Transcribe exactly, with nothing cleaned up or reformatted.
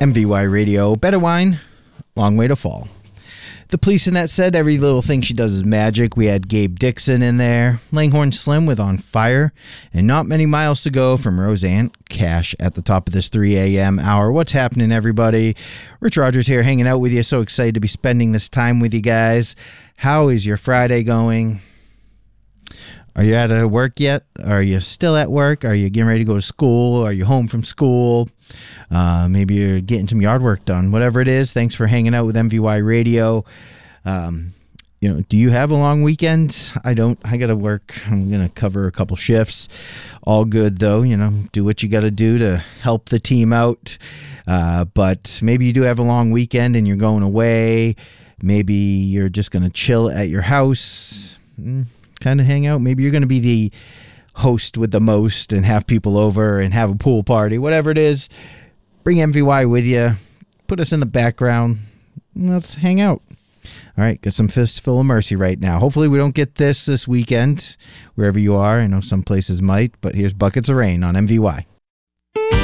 M V Y Radio, better wine, long way to fall. The Police in That Said, Every Little Thing She Does Is Magic. We had Gabe Dixon in there. Langhorne Slim with On Fire. And Not Many Miles to Go from Roseanne Cash at the top of this three a.m. hour. What's happening, everybody? Rich Rogers here, hanging out with you. So excited to be spending this time with you guys. How is your Friday going? Are you out of work yet? Are you still at work? Are you getting ready to go to school? Are you home from school? Uh, maybe you're getting some yard work done. Whatever it is, thanks for hanging out with M V Y Radio. Um, you know, do you have a long weekend? I don't. I got to work. I'm going to cover a couple shifts. All good, though. You know, do what you got to do to help the team out. Uh, but maybe you do have a long weekend and you're going away. Maybe you're just going to chill at your house. Mm. Kind of hang out. Maybe you're going to be the host with the most and have people over and have a pool party. Whatever it is, bring M V Y with you. Put us in the background. Let's hang out. All right, got some Fistful of Mercy right now. Hopefully we don't get this this weekend, wherever you are. I know some places might, but here's Buckets of Rain on M V Y.